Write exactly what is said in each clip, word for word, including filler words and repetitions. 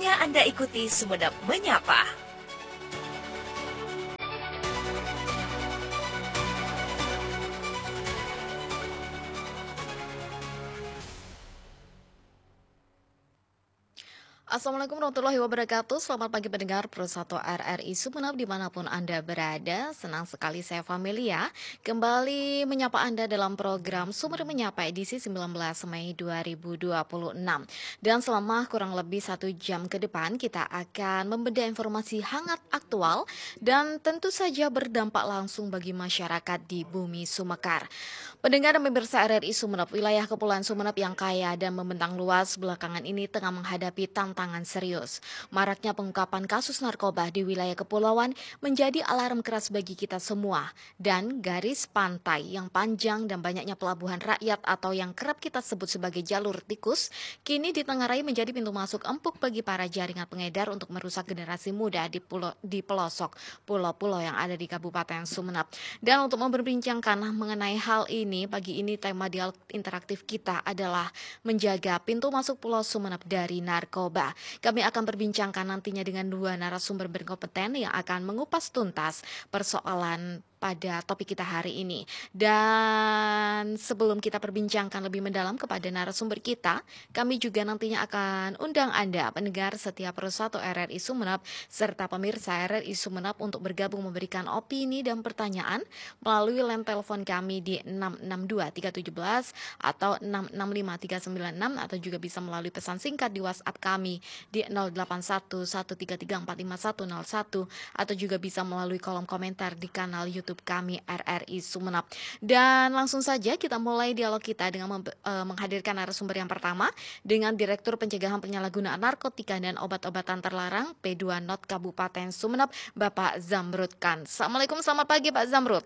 Saatnya Anda ikuti Sumenep Menyapa. Assalamualaikum warahmatullahi wabarakatuh. Selamat pagi pendengar Pro satu R R I Sumenep dimanapun Anda berada. Senang sekali saya Familia kembali menyapa Anda dalam program Sumenep Menyapa edisi sembilan belas Mei dua ribu dua puluh enam. Dan selama kurang lebih satu jam ke depan kita akan membedah informasi hangat aktual dan tentu saja berdampak langsung bagi masyarakat di bumi Sumekar. Pendengar dan pemirsa R R I Sumenep, wilayah Kepulauan Sumenep yang kaya dan membentang luas belakangan ini tengah menghadapi tantangan serius. Maraknya pengungkapan kasus narkoba di wilayah kepulauan menjadi alarm keras bagi kita semua. Dan garis pantai yang panjang dan banyaknya pelabuhan rakyat atau yang kerap kita sebut sebagai jalur tikus, kini ditengarai menjadi pintu masuk empuk bagi para jaringan pengedar untuk merusak generasi muda di, pulau, di pelosok pulau-pulau yang ada di Kabupaten Sumenep. Dan untuk memperbincangkan mengenai hal ini, pagi ini tema dialog interaktif kita adalah menjaga pintu masuk Pulau Sumenep dari narkoba. Kami akan perbincangkan nantinya dengan dua narasumber berkompeten yang akan mengupas tuntas persoalan pada topik kita hari ini. Dan sebelum kita perbincangkan lebih mendalam kepada narasumber kita, kami juga nantinya akan undang Anda, pendengar setia Pro satu R R I Sumenep, serta pemirsa R R I Sumenep untuk bergabung memberikan opini dan pertanyaan melalui line telepon kami di enam enam dua tiga satu tujuh atau enam enam lima tiga sembilan enam, atau juga bisa melalui pesan singkat di WhatsApp kami di nol delapan satu satu tiga tiga empat lima satu nol satu, atau juga bisa melalui kolom komentar di kanal YouTube kami R R I Sumenep. Dan langsung saja kita mulai dialog kita dengan mem- uh, menghadirkan narasumber yang pertama dengan Direktur Pencegahan Penyalahgunaan Narkotika dan Obat-obatan Terlarang P dua N O T Kabupaten Sumenep, Bapak Zamrud Khan. Assalamualaikum, selamat pagi Pak Zamrud.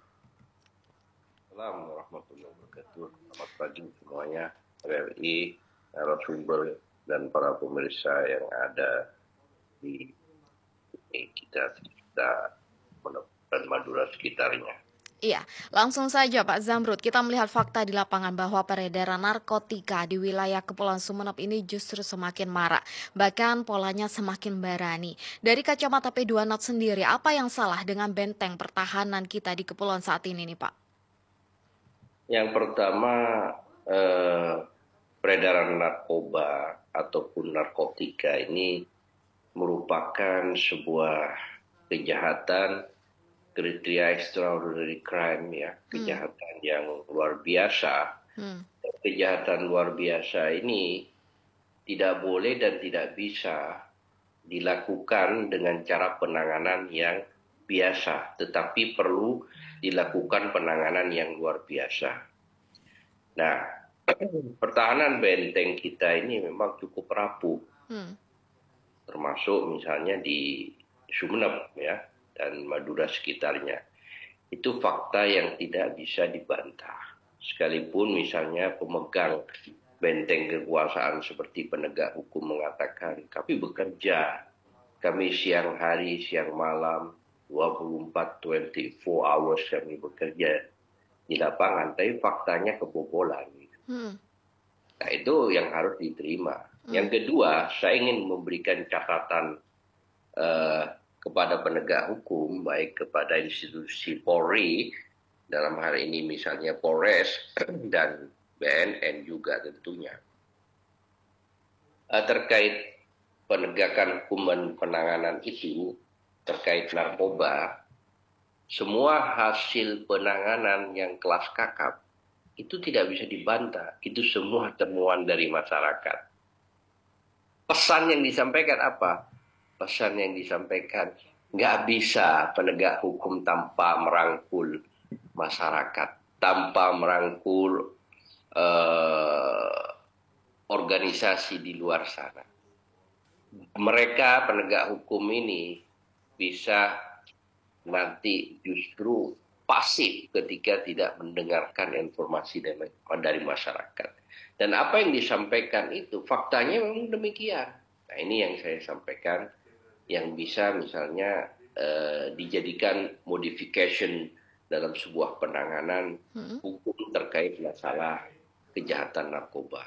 Assalamualaikum warahmatullahi wabarakatuh. Selamat pagi semuanya, R R I, narasumber dan para pemirsa yang ada di ini kita kita dan Madura sekitarnya. Iya, langsung saja Pak Zamrud, kita melihat fakta di lapangan bahwa peredaran narkotika di wilayah Kepulauan Sumenep ini justru semakin marak, bahkan polanya semakin berani. Dari kacamata P dua N O T sendiri, apa yang salah dengan benteng pertahanan kita di Kepulauan saat ini nih Pak? Yang pertama, eh, peredaran narkoba ataupun narkotika ini merupakan sebuah kejahatan, kriteria extraordinary crime, ya, kejahatan hmm. yang luar biasa. Hmm. Kejahatan luar biasa ini tidak boleh dan tidak bisa dilakukan dengan cara penanganan yang biasa, tetapi perlu dilakukan penanganan yang luar biasa. Nah, pertahanan benteng kita ini memang cukup rapuh, hmm. termasuk misalnya di Sumenep, ya, dan Madura sekitarnya. Itu fakta yang tidak bisa dibantah. Sekalipun misalnya pemegang benteng kekuasaan seperti penegak hukum mengatakan, kami bekerja, kami siang hari, siang malam, dua puluh empat, dua puluh empat hours kami bekerja di lapangan, tapi faktanya kebobolan. Hmm. Nah, itu yang harus diterima. Hmm. Yang kedua, saya ingin memberikan catatan uh, kepada penegak hukum, baik kepada institusi Polri, dalam hal ini misalnya Polres dan B N N juga tentunya, uh, terkait penegakan hukum dan penanganan itu, terkait narkoba, semua hasil penanganan yang kelas kakap itu tidak bisa dibantah. Itu semua temuan dari masyarakat. Pesan yang disampaikan apa? Pesan yang disampaikan, nggak bisa penegak hukum tanpa merangkul masyarakat, tanpa merangkul uh, organisasi di luar sana. Mereka penegak hukum ini bisa nanti justru pasif ketika tidak mendengarkan informasi dari masyarakat. Dan apa yang disampaikan itu faktanya memang demikian. Nah, ini yang saya sampaikan, yang bisa misalnya uh, dijadikan modification dalam sebuah penanganan hmm. hukum terkait masalah kejahatan narkoba.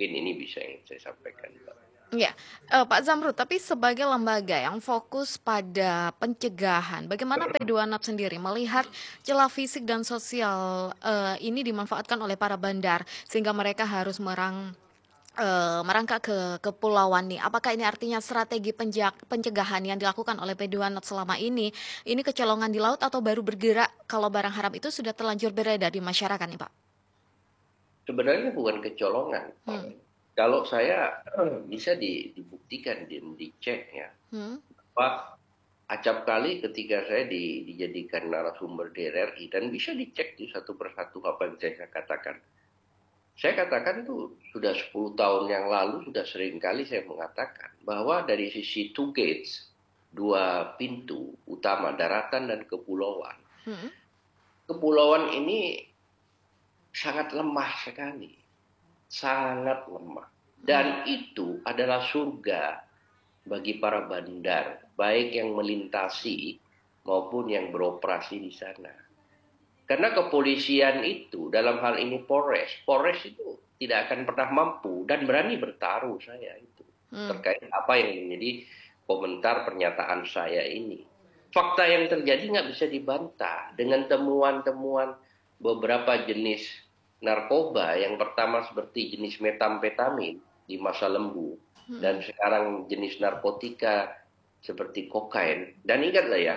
Mungkin ini bisa yang saya sampaikan, Mbak. Ya, eee, Pak Zamrud, tapi sebagai lembaga yang fokus pada pencegahan, bagaimana P dua N A P sendiri melihat celah fisik dan sosial, eee, ini dimanfaatkan oleh para bandar sehingga mereka harus merang eee, merangkak ke kepulauan nih? Apakah ini artinya strategi penjak pencegahan yang dilakukan oleh P dua N A P selama ini, ini kecolongan di laut atau baru bergerak kalau barang haram itu sudah terlanjur beredar di masyarakat nih, Pak? Sebenarnya bukan kecolongan. Hmm. Kalau saya bisa di- dibuktikan, di- dicek ya. Hmm. Pak, acap kali ketika saya di- dijadikan narasumber D R R I dan bisa dicek di satu persatu apa yang saya katakan. Saya katakan itu sudah sepuluh tahun yang lalu sudah sering kali saya mengatakan bahwa dari sisi two gates, dua pintu utama daratan dan kepulauan. Hmm. Kepulauan ini sangat lemah sekali. Sangat lemah. Dan itu adalah surga bagi para bandar, baik yang melintasi maupun yang beroperasi di sana. Karena kepolisian itu, dalam hal ini Polres, Polres itu tidak akan pernah mampu dan berani bertaruh saya itu. Hmm. Terkait apa yang menjadi komentar pernyataan saya ini. Fakta yang terjadi nggak bisa dibantah dengan temuan-temuan beberapa jenis narkoba. Yang pertama seperti jenis metamfetamin di masa lembu. Dan sekarang jenis narkotika seperti kokain. Dan ingatlah ya,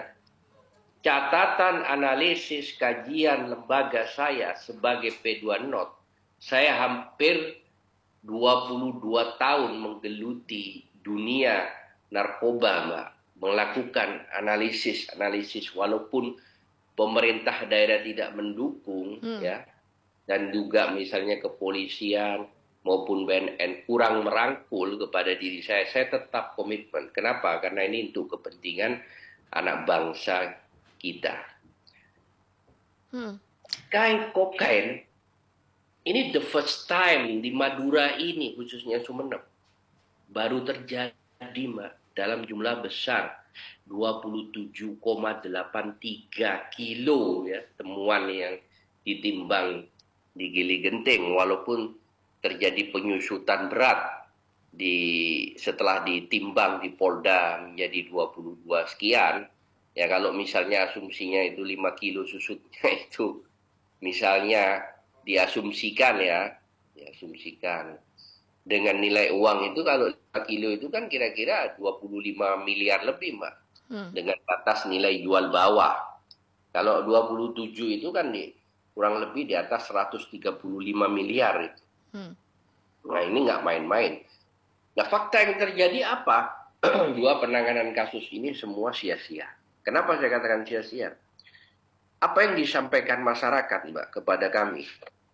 catatan analisis kajian lembaga saya sebagai P dua N O T, saya hampir dua puluh dua tahun menggeluti dunia narkoba, Mbak. Melakukan analisis-analisis walaupun pemerintah daerah tidak mendukung, Hmm. ya. Dan juga misalnya kepolisian maupun B N N kurang merangkul kepada diri saya, saya tetap komitmen. Kenapa? Karena ini untuk kepentingan anak bangsa kita. Hmm. Kain kokain ini the first time di Madura ini, khususnya Sumeneb, baru terjadi, Mbak, dalam jumlah besar dua puluh tujuh koma delapan tiga kilo ya temuan yang ditimbang di Gili Genting, walaupun terjadi penyusutan berat di setelah ditimbang di Polda menjadi dua puluh dua sekian. Ya kalau misalnya asumsinya itu lima kilo susutnya itu misalnya diasumsikan ya, diasumsikan dengan nilai uang itu kalau lima kilo itu kan kira-kira dua puluh lima miliar lebih, Mbak. Hmm. Dengan batas nilai jual bawah. Kalau dua puluh tujuh itu kan di kurang lebih di atas seratus tiga puluh lima miliar itu. Hmm. Nah ini nggak main-main. Nah fakta yang terjadi apa? Dua penanganan kasus ini semua sia-sia. Kenapa saya katakan sia-sia? Apa yang disampaikan masyarakat, Mbak, kepada kami?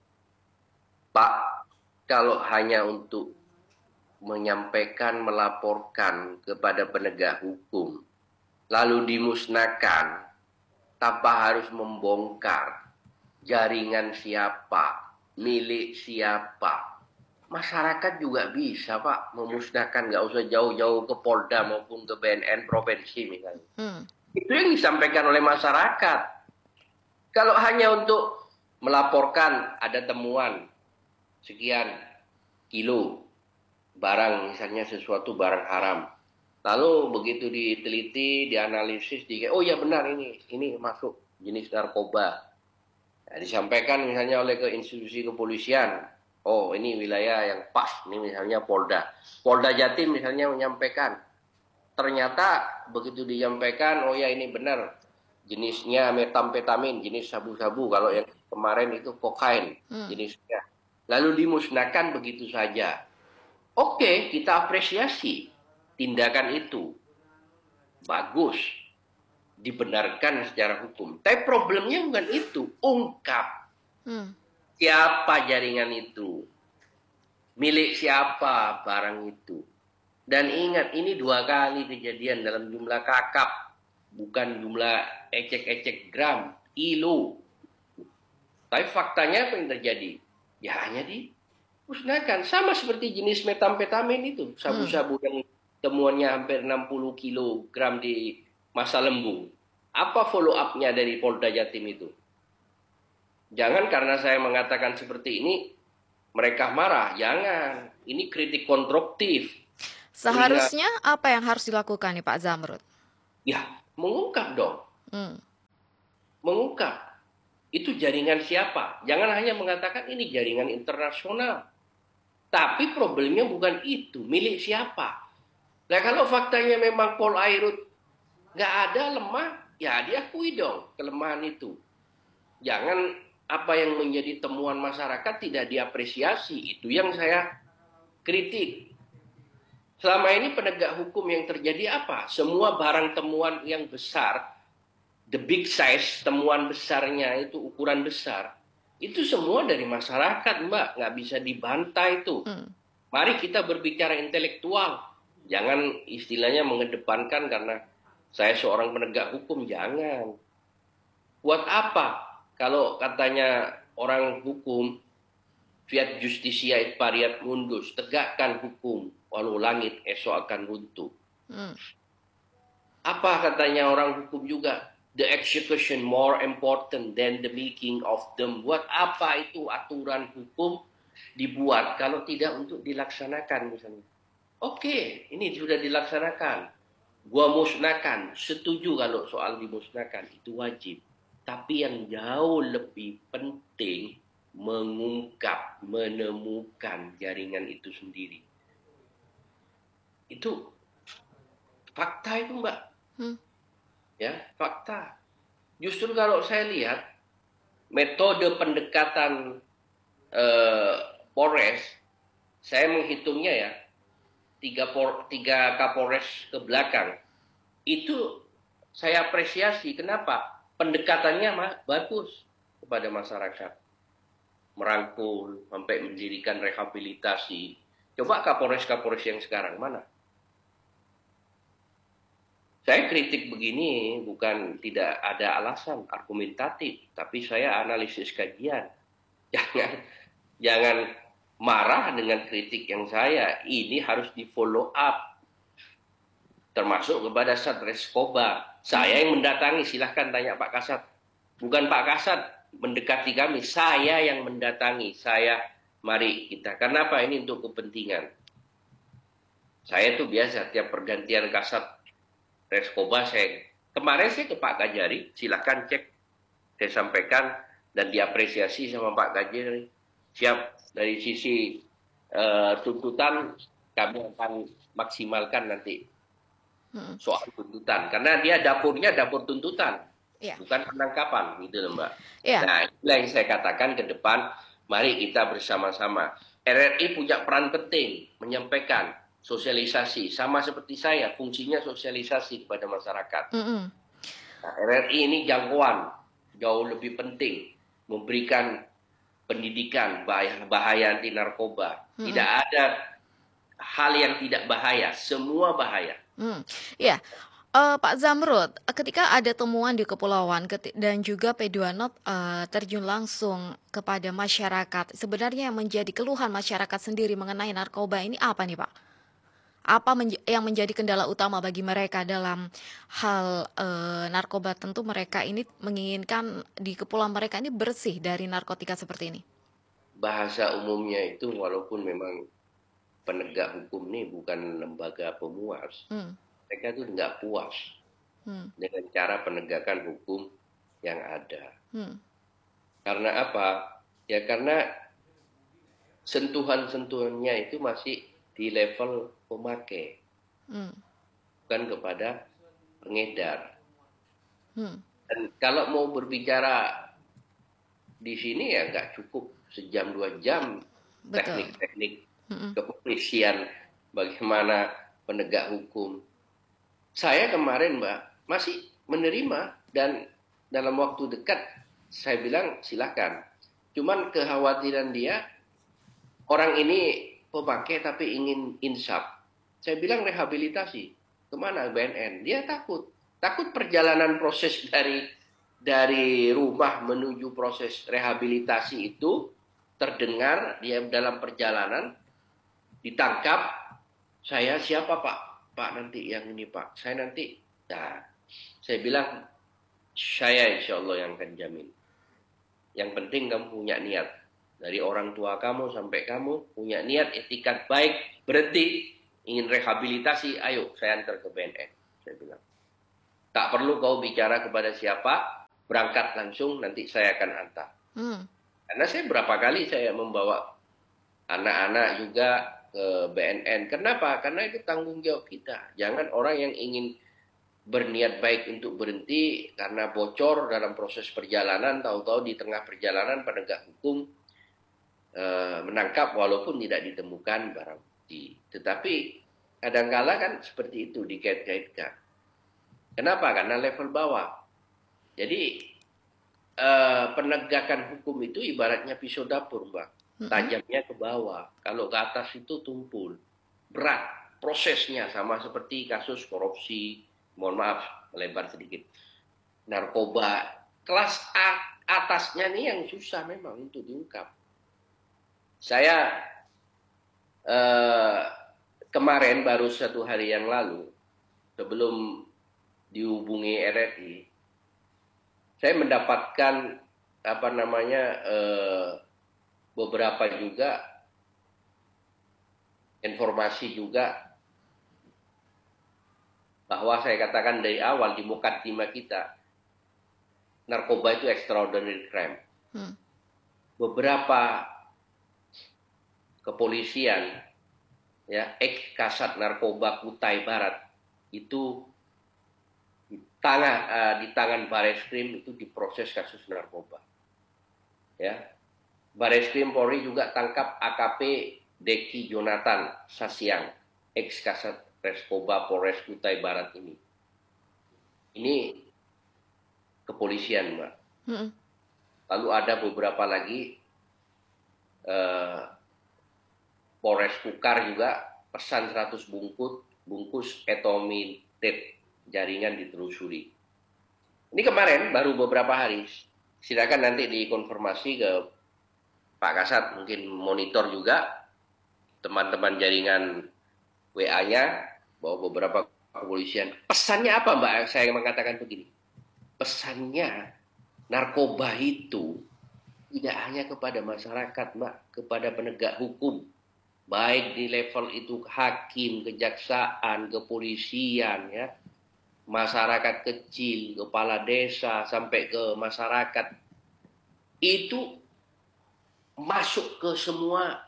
Pak, kalau hanya untuk menyampaikan, melaporkan kepada penegak hukum, lalu dimusnahkan, tanpa harus membongkar jaringan siapa, milik siapa. Masyarakat juga bisa, Pak, memusnahkan, nggak usah jauh-jauh ke Polda maupun ke B N N provinsi misalnya. Hmm. Itu yang disampaikan oleh masyarakat. Kalau hanya untuk melaporkan ada temuan sekian kilo barang, misalnya sesuatu barang haram. Lalu begitu diteliti, dianalisis, di oh ya benar ini, ini masuk jenis narkoba. Nah, disampaikan misalnya oleh ke institusi kepolisian, oh ini wilayah yang pas, ini misalnya Polda. Polda Jatim misalnya menyampaikan, ternyata begitu disampaikan, oh ya ini benar, jenisnya metamfetamin, jenis sabu-sabu, kalau yang kemarin itu kokain Hmm. jenisnya. Lalu dimusnahkan begitu saja. Oke, kita apresiasi tindakan itu. Bagus. Dibenarkan secara hukum. Tapi problemnya bukan itu. Ungkap. Hmm. Siapa jaringan itu? Milik siapa barang itu? Dan ingat, ini dua kali kejadian dalam jumlah kakap. Bukan jumlah ecek-ecek gram, kilo. Tapi faktanya apa yang terjadi? Ya hanya dimusnahkan. Sama seperti jenis metamfetamin itu. Sabu-sabu yang temuannya hampir enam puluh kilogram di masa lembu. Apa follow up-nya dari Polda Jatim itu? Jangan karena saya mengatakan seperti ini, mereka marah. Jangan. Ini kritik konstruktif. Sehingga, Seharusnya apa yang harus dilakukan nih Pak Zamrud? ya, mengungkap dong. Hmm. Mengungkap. Itu jaringan siapa? Jangan hanya mengatakan ini jaringan internasional. Tapi problemnya bukan itu. Milik siapa? Nah, kalau faktanya memang Paul Airut nggak ada, lemah, ya diakui dong kelemahan itu. Jangan apa yang menjadi temuan masyarakat tidak diapresiasi. Itu yang saya kritik. Selama ini penegak hukum yang terjadi apa? Semua barang temuan yang besar, the big size, temuan besarnya itu ukuran besar, itu semua dari masyarakat, Mbak. Nggak bisa dibantah itu. Hmm. Mari kita berbicara intelektual. Jangan istilahnya mengedepankan karena saya seorang penegak hukum. Jangan. Buat apa? Kalau katanya orang hukum, fiat justitia et pariat mundus, tegakkan hukum, walau langit esok akan runtuh. Hmm. Apa katanya orang hukum juga? The execution more important than the making of them. Buat apa itu aturan hukum dibuat kalau tidak untuk dilaksanakan misalnya? Oke, ini sudah dilaksanakan. Gua musnahkan, setuju kalau soal dimusnahkan, itu wajib. Tapi yang jauh lebih penting, mengungkap, menemukan jaringan itu sendiri. Itu fakta itu, Mbak. Hmm. Ya, fakta. Justru kalau saya lihat metode pendekatan eh, Polres, saya menghitungnya ya, tiga, por, tiga Kapolres ke belakang, itu saya apresiasi. Kenapa? Pendekatannya mah bagus kepada masyarakat. Merangkul, sampai mendirikan rehabilitasi. Coba Kapolres-Kapolres yang sekarang mana? Saya kritik begini bukan tidak ada alasan argumentatif, tapi saya analisis kajian. Jangan jangan marah dengan kritik yang saya. Ini harus di follow up. Termasuk kepada Satres Koba. Saya yang mendatangi, silahkan tanya Pak Kasat. Bukan Pak Kasat mendekati kami, saya yang mendatangi. Saya, mari kita. Karena apa? Ini untuk kepentingan. Saya tuh biasa tiap pergantian Kasat Reskoba, saya kemarin saya ke Pak Kajari, silahkan cek, saya sampaikan dan diapresiasi sama Pak Kajari. Siap, dari sisi uh, tuntutan kami akan maksimalkan nanti soal tuntutan, karena dia dapurnya dapur tuntutan, ya, bukan penangkapan, gitu loh Mbak. Ya. Nah, itulah yang saya katakan ke depan, mari kita bersama-sama. R R I punya peran penting menyampaikan sosialisasi, sama seperti saya, fungsinya sosialisasi kepada masyarakat. Mm-hmm. Nah, R R I ini jangkauan, jauh lebih penting, memberikan pendidikan bahaya, bahaya anti narkoba. Mm-hmm. Tidak ada hal yang tidak bahaya, semua bahaya. Mm. Ya, uh, Pak Zamrud, ketika ada temuan di kepulauan dan juga P dua Not uh, terjun langsung kepada masyarakat, sebenarnya yang menjadi keluhan masyarakat sendiri mengenai narkoba ini apa nih Pak? Apa menj yang menjadi kendala utama bagi mereka dalam hal e, narkoba? Tentu mereka ini menginginkan di kepulauan mereka ini bersih dari narkotika seperti ini. Bahasa umumnya itu, walaupun memang penegak hukum ini bukan lembaga pemuas, hmm. mereka itu nggak puas hmm. dengan cara penegakan hukum yang ada. Hmm. Karena apa? Ya karena sentuhan-sentuhannya itu masih di level pemakai, hmm. bukan kepada pengedar. Hmm. Dan kalau mau berbicara di sini ya nggak cukup sejam dua jam teknik-teknik hmm. kepolisian, bagaimana penegak hukum. Saya kemarin Mbak masih menerima dan dalam waktu dekat saya bilang silakan. Cuman kekhawatiran dia, orang ini pemakai tapi ingin insaf. Saya bilang rehabilitasi. Kemana B N N? Dia takut. Takut perjalanan proses dari dari rumah menuju proses rehabilitasi itu terdengar dia dalam perjalanan ditangkap. Saya siapa Pak? Pak nanti yang ini Pak. Saya nanti. Nah, saya bilang saya insya Allah yang akan jamin. Yang penting kamu punya niat. dari orang tua kamu sampai kamu punya niat etikat baik, berhenti, ingin rehabilitasi, ayo saya antar ke B N N. Saya bilang, tak perlu kau bicara kepada siapa, berangkat langsung, nanti saya akan antar. Hmm. Karena saya berapa kali saya membawa anak-anak juga ke B N N. Kenapa? Karena itu tanggung jawab kita. Jangan orang yang ingin berniat baik untuk berhenti karena bocor dalam proses perjalanan, tahu-tahu di tengah perjalanan penegak hukum eh, menangkap walaupun tidak ditemukan barang bukti. Tetapi kadang-kala kan seperti itu dikait-kaitkan. Kenapa? Karena level bawah. Jadi eh, penegakan hukum itu ibaratnya pisau dapur, Mbak. Tajamnya ke bawah. Kalau ke atas itu tumpul. Berat. Prosesnya sama seperti kasus korupsi. Mohon maaf, melebar sedikit. Narkoba. Kelas A, atasnya nih yang susah memang untuk diungkap. Saya eh, kemarin baru satu hari yang lalu, sebelum dihubungi R R I, saya mendapatkan apa namanya eh, beberapa juga informasi juga bahwa saya katakan dari awal di mukaddimah kita, narkoba itu extraordinary crime. Hmm. Beberapa kepolisian, ya, ex Kasat Narkoba Kutai Barat itu di tangan uh, di tangan Bareskrim itu diproses kasus narkoba, ya. Bareskrim Polri juga tangkap A K P Deki Jonathan Sasiang, ex Kasat Reskoba Polres Kutai Barat ini. Ini kepolisian, Mbak. Mm-hmm. Lalu ada beberapa lagi uh, Polres Kukar juga pesan seratus bungkus bungkus etomitet, jaringan ditelusuri. Ini kemarin baru beberapa hari. Silakan nanti dikonfirmasi ke Pak Kasat, mungkin monitor juga teman-teman jaringan W A-nya bahwa beberapa kepolisian. Pesannya apa, Mbak? Saya mengatakan begini. Pesannya narkoba itu tidak hanya kepada masyarakat, Mbak, kepada penegak hukum. Baik di level itu hakim, kejaksaan, kepolisian, ya, masyarakat kecil, kepala desa, sampai ke masyarakat. Itu masuk ke semua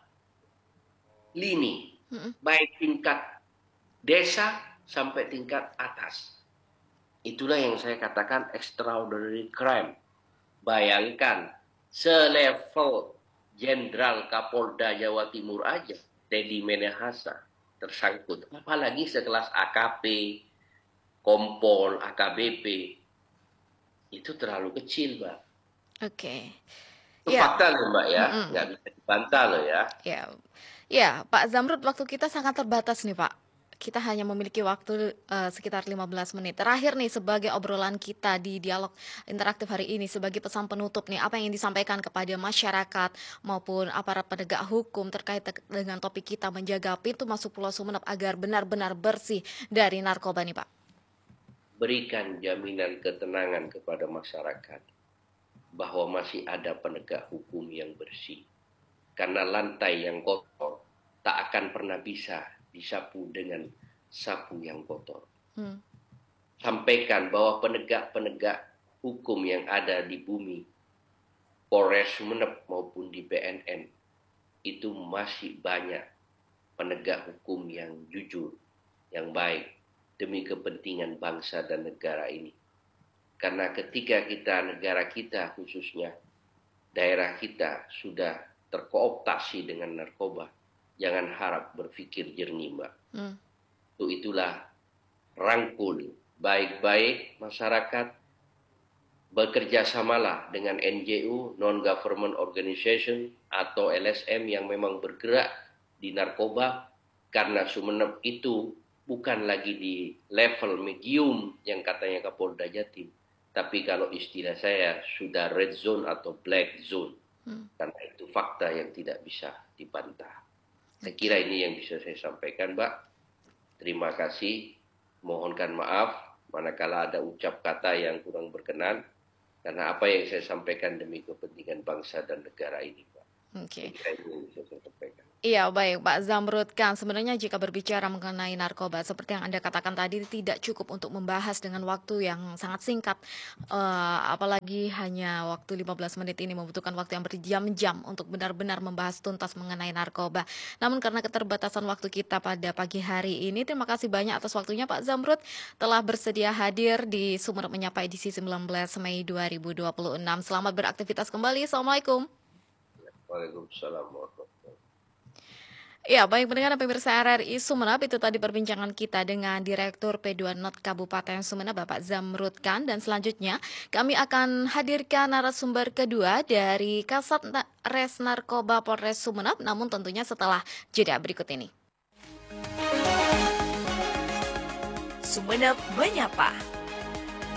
lini, baik tingkat desa sampai tingkat atas. Itulah yang saya katakan extraordinary crime. Bayangkan, selevel Jenderal Kapolda Jawa Timur aja, Teddy Minahasa, tersangkut. Apalagi sekelas A K P, Kompol, A K B P. Itu terlalu kecil, Mbak. Oke. Okay. Itu ya. Fakta loh, Mbak, ya. Mm-hmm. Nggak bisa dibantah loh, ya. Ya. Ya, Pak Zamrud, waktu kita sangat terbatas nih, Pak. Kita hanya memiliki waktu uh, sekitar lima belas menit. Terakhir nih, sebagai obrolan kita di dialog interaktif hari ini, sebagai pesan penutup nih, apa yang disampaikan kepada masyarakat maupun aparat penegak hukum terkait dengan topik kita menjaga pintu masuk Pulau Sumeneb agar benar-benar bersih dari narkoba nih, Pak? Berikan jaminan ketenangan kepada masyarakat bahwa masih ada penegak hukum yang bersih. Karena lantai yang kotor tak akan pernah bisa disapu dengan sapu yang kotor. Hmm. Sampaikan bahwa penegak-penegak hukum yang ada di bumi, Polres Sumeneb maupun di B N N, itu masih banyak penegak hukum yang jujur, yang baik, demi kepentingan bangsa dan negara ini. Karena ketika kita, negara kita khususnya, daerah kita sudah terkooptasi dengan narkoba, jangan harap berpikir jernih, Mbak. Hmm. Itu itulah rangkul baik-baik masyarakat, bekerja samalah dengan N G O, non-government organization atau L S M yang memang bergerak di narkoba, karena Sumeneb itu bukan lagi di level medium yang katanya Kapolda Jatim, tapi kalau istilah saya sudah red zone atau black zone. Hmm. Karena itu fakta yang tidak bisa dibantah. Saya kira ini yang bisa saya sampaikan, Mbak. Terima kasih. Mohonkan maaf manakala ada ucap kata yang kurang berkenan. Karena apa yang saya sampaikan demi kepentingan bangsa dan negara ini, Pak. Oke. Saya kira ini yang bisa saya sampaikan. Iya, baik Pak Zamrud Khan. Sebenarnya jika berbicara mengenai narkoba, seperti yang Anda katakan tadi, tidak cukup untuk membahas dengan waktu yang sangat singkat. Eh, apalagi hanya waktu lima belas menit ini membutuhkan waktu yang berjam-jam untuk benar-benar membahas tuntas mengenai narkoba. Namun karena keterbatasan waktu kita pada pagi hari ini, terima kasih banyak atas waktunya Pak Zamrud telah bersedia hadir di Sumer Menyapa edisi sembilan belas Mei dua ribu dua puluh enam. Selamat beraktivitas kembali. Assalamualaikum. Waalaikumsalam warahmatullahi wabarakatuh. Ya, baik pendengar dan pemirsa R R I Sumeneb, itu tadi perbincangan kita dengan Direktur P dua Not Kabupaten Sumeneb, Bapak Zamrud Khan. Dan selanjutnya kami akan hadirkan narasumber kedua dari Kasat Na- Res Narkoba Polres Sumeneb, namun tentunya setelah jeda berikut ini. Sumeneb Menyapa.